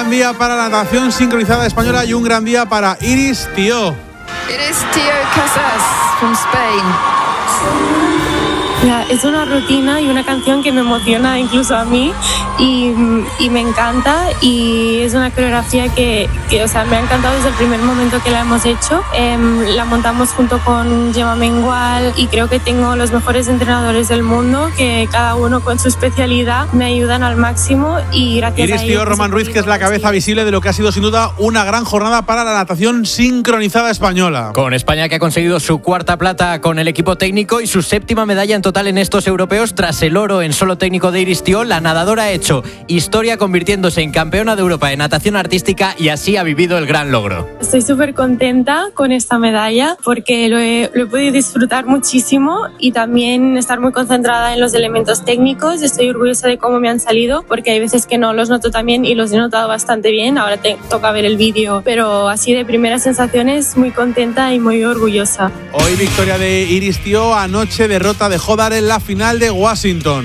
gran día para la natación sincronizada española y un gran día para Iris Tío. Iris Tío Casas, from Spain. Es una rutina y una canción que me emociona incluso a mí y me encanta, y es una coreografía que me ha encantado desde el primer momento que la hemos hecho. La montamos junto con Gemma Mengual y creo que tengo los mejores entrenadores del mundo, que cada uno con su especialidad me ayudan al máximo, y gracias Iris a Tío, ellos Román Ruiz, que es la cabeza visible de lo que ha sido sin duda una gran jornada para la natación sincronizada española. Con España, que ha conseguido su cuarta plata con el equipo técnico y su séptima medalla en total en estos europeos. Tras el oro en solo técnico de Iris Tío, la nadadora ha hecho historia convirtiéndose en campeona de Europa de natación artística, y así ha vivido el gran logro. Estoy súper contenta con esta medalla porque lo he podido disfrutar muchísimo y también estar muy concentrada en los elementos técnicos. Estoy orgullosa de cómo me han salido, porque hay veces que no los noto tan bien y los he notado bastante bien. Ahora toca ver el vídeo, pero así de primeras sensaciones muy contenta y muy orgullosa. Hoy victoria de Iris Tío, anoche derrota de Hodar en la final de Washington.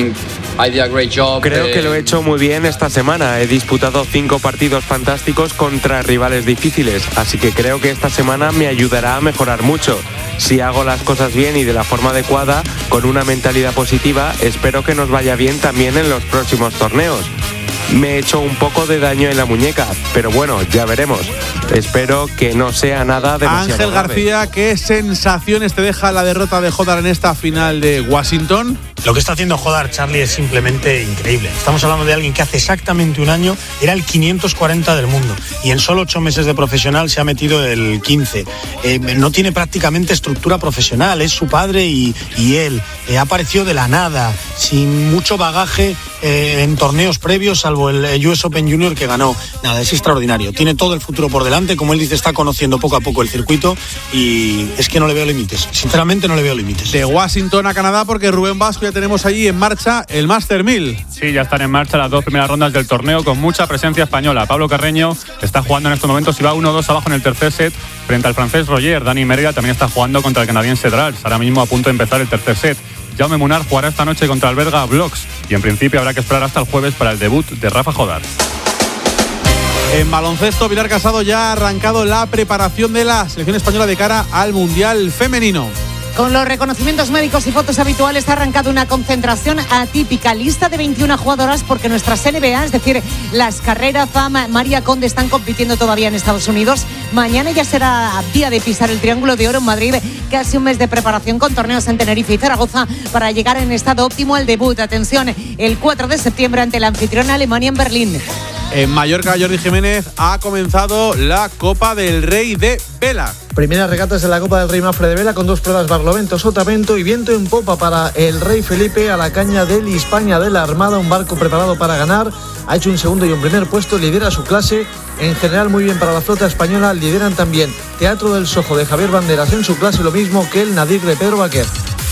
Creo que lo he hecho muy bien esta semana. He disputado 5 partidos fantásticos contra rivales difíciles, así que creo que esta semana me ayudará a mejorar mucho. Si hago las cosas bien y de la forma adecuada, con una mentalidad positiva, espero que nos vaya bien también en los próximos torneos. Me he hecho un poco de daño en la muñeca, pero bueno, ya veremos. Espero que no sea nada demasiado Ángel grave. García, ¿qué sensaciones te deja la derrota de Hodar en esta final de Washington? Lo que está haciendo Hodar, Charlie, es simplemente increíble. Estamos hablando de alguien que hace exactamente un año era el 540 del mundo y en solo 8 meses de profesional se ha metido el 15. No tiene prácticamente estructura profesional, es su padre y él. Ha aparecido de la nada, sin mucho bagaje en torneos previos, salvo el US Open Junior que ganó. Nada, es extraordinario. Tiene todo el futuro por delante, como él dice, está conociendo poco a poco el circuito y es que no le veo límites. Sinceramente no le veo límites. De Washington a Canadá, porque Rubén Vasco ya tenemos allí en marcha el Master 1000. Sí, ya están en marcha las 2 primeras rondas del torneo con mucha presencia española. Pablo Carreño está jugando en estos momentos y va 1-2 abajo en el tercer set frente al francés Roger. Dani Mérida también está jugando contra el canadiense Drals, ahora mismo a punto de empezar el tercer set. Jaume Munar jugará esta noche contra el belga Bloks y en principio habrá que esperar hasta el jueves para el debut de Rafa Hodar. En baloncesto, Pilar Casado ya ha arrancado la preparación de la selección española de cara al Mundial Femenino. Con los reconocimientos médicos y fotos habituales ha arrancado una concentración atípica. Lista de 21 jugadoras porque nuestras NBA, es decir, las Carrera, Fama, María Conde, están compitiendo todavía en Estados Unidos. Mañana ya será día de pisar el Triángulo de Oro en Madrid. Casi un mes de preparación con torneos en Tenerife y Zaragoza para llegar en estado óptimo al debut. Atención, el 4 de septiembre ante la anfitriona Alemania en Berlín. En Mallorca, Jordi Jiménez ha comenzado la Copa del Rey de Vela. Primeras regatas de la Copa del Rey Mafre de Vela con 2 pruebas: barlovento, sotavento y viento en popa para el Rey Felipe a la caña del Hispania de la Armada, un barco preparado para ganar. Ha hecho un segundo y un primer puesto, lidera su clase. En general muy bien para la flota española. Lideran también Teatro del Sojo de Javier Banderas en su clase, lo mismo que el Nadir de Pedro Baquer.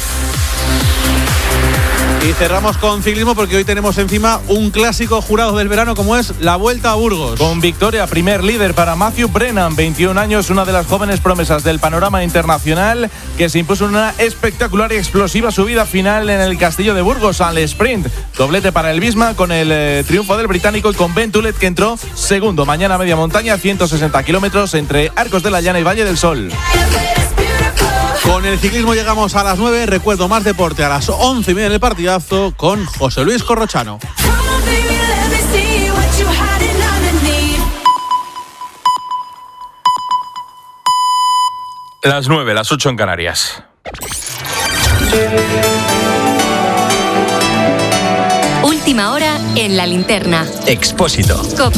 Y cerramos con ciclismo porque hoy tenemos encima un clásico jurado del verano como es la Vuelta a Burgos. Con victoria, primer líder para Matthew Brennan, 21 años, una de las jóvenes promesas del panorama internacional, que se impuso una espectacular y explosiva subida final en el Castillo de Burgos al sprint. Doblete para el Bisma con el triunfo del británico y con Ben Tulet, que entró segundo. Mañana media montaña, 160 kilómetros entre Arcos de la Llana y Valle del Sol. Con el ciclismo llegamos a las 9. Recuerdo más deporte a las 11:30 en el partidazo con José Luis Corrochano. Las 9, las 8 en Canarias. Última hora en La Linterna. Expósito. COPE.